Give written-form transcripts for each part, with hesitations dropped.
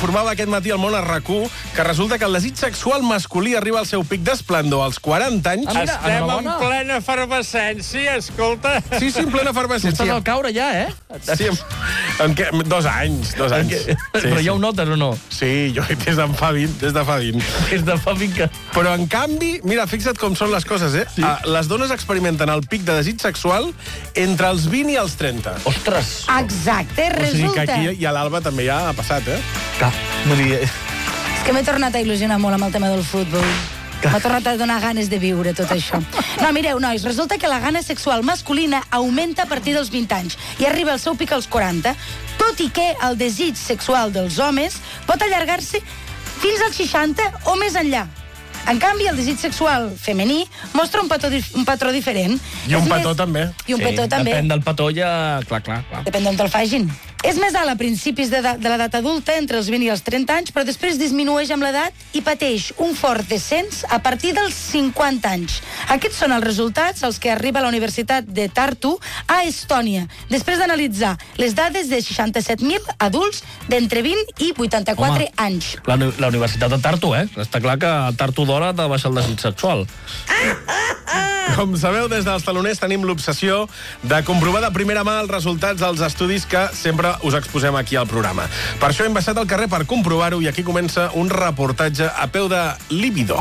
informava aquest matí al Món a RAC1 que resulta que el desig sexual masculí arriba al seu pic d'esplendor als 40 anys. Estem en plena efervescència, escolta. Sí, en plena efervescència. Estàs al caure ja, Sí, en 2 anys. Però ja ho notes o no? Sí, jo des de fa 20. Des de fa 20 que... Però, en canvi, mira, fixa't com són les coses, Sí. Les dones experimenten el pic de desig sexual entre els 20 i els 30. Ostres! Exacte, resulta... O sigui que aquí i a l'Alba també ja ha passat, Clar, vull dir... És que m'he tornat a il·lusionar molt amb el tema del futbol. M'ha tornat a donar ganes de viure tot això. No, mireu, nois, resulta que la gana sexual masculina augmenta a partir dels 20 anys i arriba al seu pic als 40, tot i que el desig sexual dels homes pot allargar-se fins als 60 o més enllà. En canvi, el desig sexual femení mostra un patró diferent. I un petó també. I un petó també. Depèn del petó ja... Clar. Depèn d'on te'l facin. És més alt a principis de l'edat adulta, entre els 20 i els 30 anys, però després disminueix amb l'edat i pateix un fort descens a partir dels 50 anys. Aquests són els resultats als que arriba la Universitat de Tartu a Estònia, després d'analitzar les dades de 67.000 adults d'entre 20 i 84 anys. La Universitat de Tartu, Està clar que a Tartu d'hora t'ha baixat el desig sexual. Com sabeu, des dels taloners tenim l'obsessió de comprovar de primera mà els resultats dels estudis que sempre us exposem aquí al programa. Per això hem baixat al carrer per comprovar-ho i aquí comença un reportatge a peu de Líbido.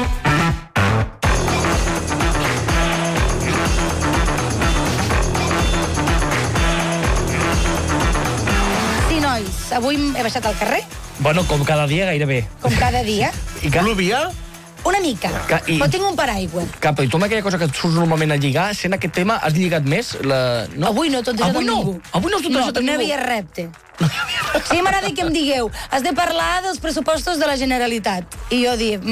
Sí, nois, avui he baixat al carrer. Bueno, com cada dia gairebé. Com cada dia. I Pluvia? Una mica. Però tinc un paraigua. Cap, i tu amb aquella cosa que et surts normalment a lligar, sent aquest tema, has lligat més? No? Avui no, tot deixat amb ningú. Avui no has tot deixat amb ningú? No havia repte. Sí, m'agrada que em digueu, has de parlar dels pressupostos de la Generalitat. I jo dic,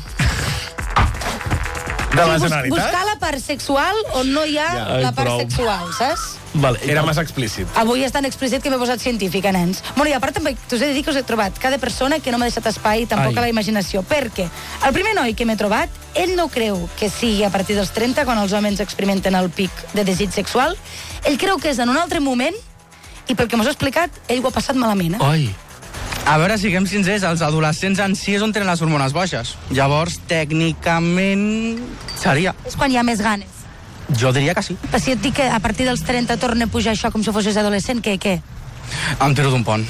De la Generalitat? Buscar la part sexual on no hi ha la part sexual, saps? Vale, era massa explícit. Avui és tan explícit que m'he posat científica, nens. Bueno, i a part també, t'us he de dir que us he trobat cada persona que no m'ha deixat espai tampoc a la imaginació. Perquè el primer noi que m'he trobat, ell no creu que sigui a partir dels 30, quan els homes experimenten el pic de desig sexual. Ell creu que és en un altre moment i pel que m'ho ha explicat, ell ho ha passat malament, Ai. A veure, siguem sincers, els adolescents en si és on tenen les hormones baixes. Llavors, tècnicament, seria. És quan hi ha més ganes. Jo diria que sí. Però si et dic que a partir dels 30 torna a pujar això com si fossis adolescent, què? Em tiro d'un pont.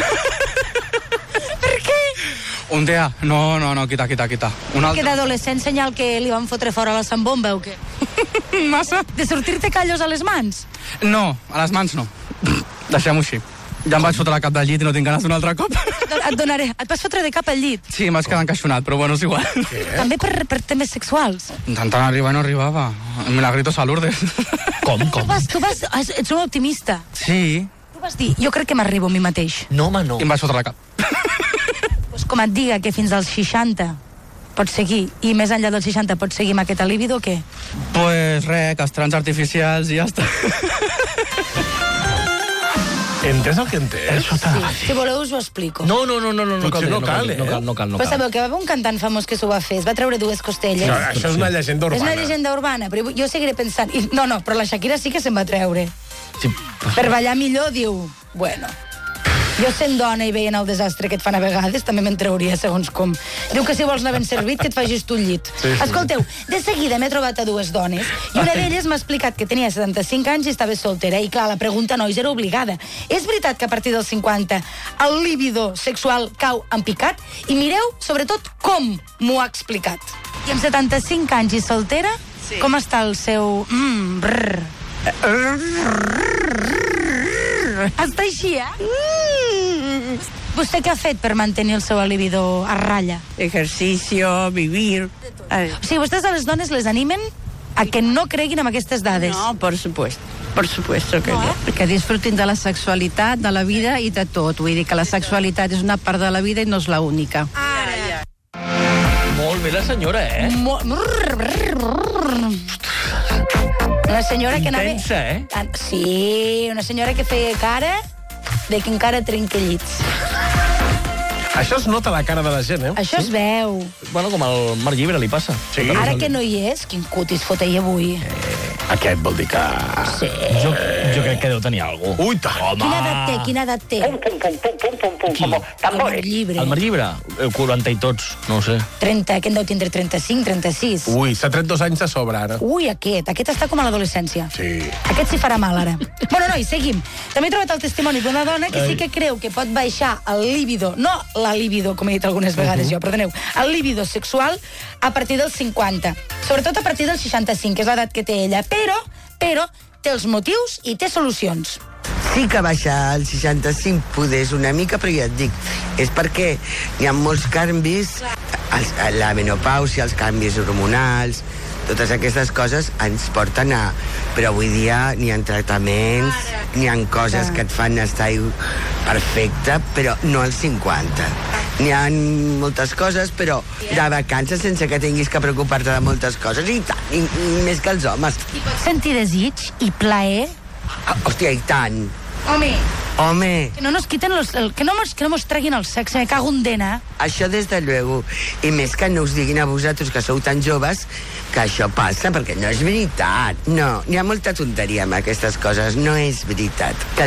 Per què? Un dia, no, quita. Un Que altre. d'adolescent senyal que li van fotre fora la sambomba o què? Massa. De sortir-te callos a les mans? No, a les mans no. Deixem-ho així. Ja em vaig fotre la cap del llit i no tinc ganes d'un altre cop. Et donaré. Et vas fotre de cap al llit? Sí, em vaig quedar encaixonat, però bueno, és igual. També per temes sexuals? Intentant arribar i no arribava. Milagritos a Lourdes. Com? Ets un optimista. Sí. Tu vas dir, jo crec que m'arribo a mi mateix. No, home, no. I em vaig fotre la cap. Pues com et diga que fins als 60 pots seguir, i més enllà dels 60 pots seguir amb aquest líbido o què? Pues res, castrants artificials i ja està. Entès el que entès? Sí. Si voleu us ho explico. No Potser no cal. Però sabeu que va haver un cantant famós que s'ho va fer, es va treure 2 costelles. No, això és una llegenda És urbana. una llegenda urbana, però jo seguiré pensant. No, però la Shakira sí que se'n va treure. Sí. Per ballar millor, diu, bueno... Jo sent dona i veient el desastre que et fan a vegades, també me'n trauria, segons com. Diu que si vols anar ben servit, que et facis tu el llit. Sí. Escolteu, de seguida m'he trobat a 2 dones, i una d'elles m'ha explicat que tenia 75 anys i estava soltera. I clar, la pregunta, nois, era obligada. És veritat que a partir dels 50 el líbido sexual cau en picat? I mireu, sobretot, com m'ho ha explicat. I amb 75 anys i soltera, com està el seu... Està així, ¿Vostè què ha fet per mantenir el seu libido a ratlla? Ejercicio, vivir. O sigui, vostès a les dones les animen a que no creguin en aquestes dades. No, por supuesto que no. Que disfrutin de la sexualitat, de la vida i de tot. Vull dir que la sexualitat és una part de la vida i no és l'única. Molt bé la senyora, Una senyora que anava... Intensa, Sí, una senyora que feia cara de que encara trenca llits. Això es nota a la cara de la gent, Això es veu. Bueno, com al Marc Llibre li passa. Sí. Ara que no hi és, quin cutis fot ell avui. Aquest vol dir que... Sí. Jo crec que deu tenir alguna cosa. Ui, tant. Quina edat té? El llibre. El Mar Llibre? 40 i tots, no ho sé. 30, que en deu tindre 35, 36. Ui, s'ha tret 2 anys de sobre, ara. Ui, aquest està com a l'adolescència. Sí. Aquest s'hi farà mal, ara. Bueno, nois, seguim. També he trobat el testimoni d'una dona que sí que creu que pot baixar el líbido, no la libido, com he dit algunes vegades jo, perdoneu, el líbido sexual a partir dels 50. Sobretot a partir dels 65, que és l'edat que té ella. Però té els motius i té solucions. Sí que baixa al 65 poder una mica, però ja et dic, és perquè hi ha molts canvis, la menopàusia, els canvis hormonals, totes aquestes coses ens porten a... Però avui dia n'hi ha tractaments, n'hi ha coses que et fan estar perfecte, però no als 50. N'hi ha moltes coses, però de vacances sense que tinguis que preocupar-te de moltes coses, i tant, i més que els homes. I pots sentir desig i plaer? Hòstia, i tant. Home, que no nos quiten que no mos treguin el sexe, me cago en dena. Això des de luego. I més que no us diguin a vosaltres que sou tan joves que això passa, perquè no és veritat. No, hi ha molta tonteria amb aquestes coses, no és veritat. Que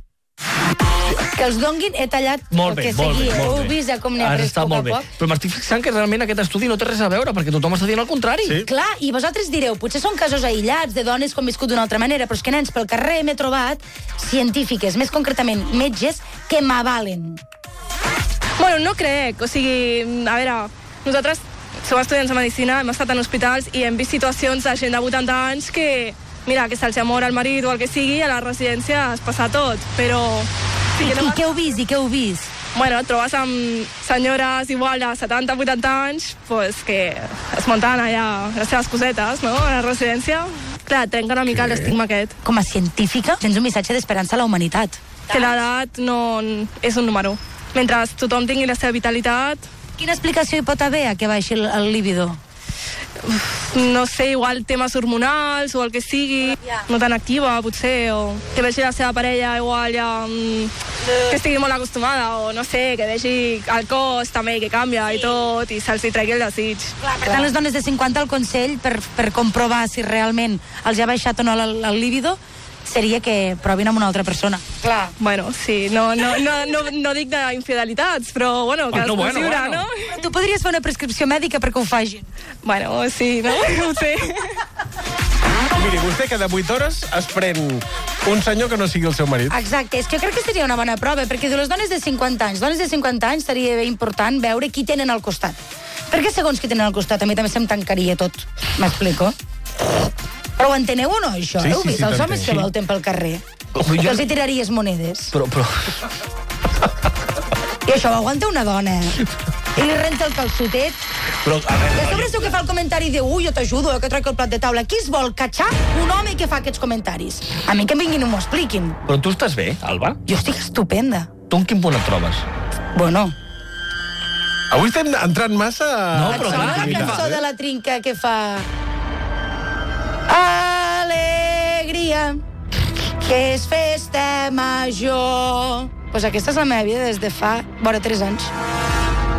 els donguin, he tallat molt bé, el que seguia. Heu vist com n'hi ha pres poc a poc? Però m'estic fixant que realment aquest estudi no té res a veure, perquè tothom està dient el contrari. Sí. Clar, i vosaltres direu, potser són casos aïllats de dones que han viscut d'una altra manera, però és que, nens, pel carrer m'he trobat científiques, més concretament metges, que m'avalen. Bueno, no crec, o sigui, a veure, nosaltres som estudiants de medicina, hem estat en hospitals i hem vist situacions de gent de 80 anys que, mira, que se'ls ha mort el marit o el que sigui, a la residència es passa tot, però... I què heu vist? Bueno, et trobes amb senyores igual de 70-80 anys pues, que es munten allà les seves cosetes, no?, a la residència. Clar, trenca una mica l'estigma aquest. Com a científica, tens un missatge d'esperança a la humanitat. Que l'edat no és un número. Mentre tothom tingui la seva vitalitat... Quina explicació hi pot haver a que baixi el líbido? No sé, igual temes hormonals o el que sigui, no tan activa, potser, o que vegi la seva parella igual ja... que estigui molt acostumada, o no sé, que vegi el cos també que canvia i tot, i se'ls hi tregui el desig. Per tant, les dones de 50, el consell per comprovar si realment els ha baixat o no el líbido seria que provin amb una altra persona. Clar. Bueno, sí, no dic d'infidelitats, però, bueno, que es considera, no? Tu podries fer una prescripció mèdica perquè ho facin. Bueno, sí, no? No ho sé. Miri, vostè cada 8 hores es pren un senyor que no sigui el seu marit. Exacte, és que jo crec que seria una bona prova, perquè de les dones de 50 anys seria bé important veure qui tenen al costat. Perquè segons qui tenen al costat, a mi també se'm tancaria tot. M'explico? Però ho enteneu o no, això? Sí, Heu vist els homes que volten pel carrer? Que els hi tiraries monedes. Però... I això ho aguanta una dona. I li renta el calçotet. Però, a veure... I a sobre seu que fa el comentari de ui, jo t'ajudo, que trec el plat de taula. Qui es vol catxar un home que fa aquests comentaris? A mi que em vinguin i m'ho expliquin. Però tu estàs bé, Alba? Jo estic estupenda. Tu en quin punt et trobes? Bueno... Avui estem entrant massa... No, però clar, la cançó de la trinca que fa... Alegria, que és festa major. Pues aquesta és la meva vida des de fa vora 3 anys.